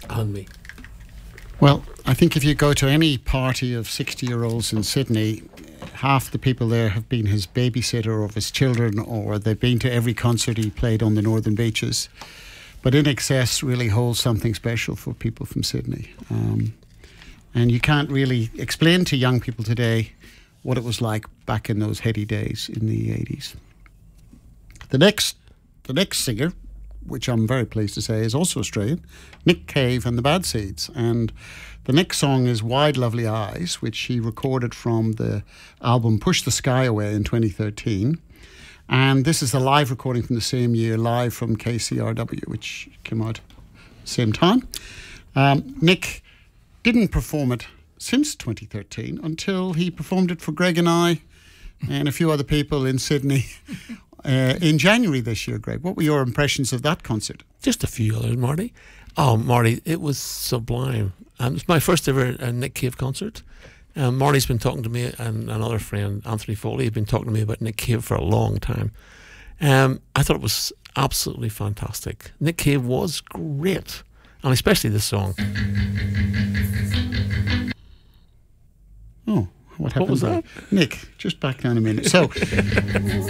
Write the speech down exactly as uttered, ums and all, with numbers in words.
and me. Well, I think if you go to any party of sixty-year-olds in Sydney, half the people there have been his babysitter of his children, or they've been to every concert he played on the Northern Beaches. But In Excess really holds something special for people from Sydney. Um, and you can't really explain to young people today what it was like back in those heady days in the eighties. The next, the next singer, which I'm very pleased to say is also Australian, Nick Cave and the Bad Seeds. And the next song is Wide Lovely Eyes, which he recorded from the album Push the Sky Away in twenty thirteen. And this is the live recording from the same year, live from K C R W, which came out same time. Um, Nick didn't perform it since twenty thirteen until he performed it for Greg and I and a few other people in Sydney uh, in January this year. Greg, what were your impressions of that concert? Just a few others, Marty. Oh, Marty, it was sublime. Um, it's my first ever uh, Nick Cave concert. Um, Marty's been talking to me, and another friend, Anthony Foley, had been talking to me about Nick Cave for a long time. Um, I thought it was absolutely fantastic. Nick Cave was great, and especially this song. Oh, what happened? What was there? that? Nick, just back down a minute. So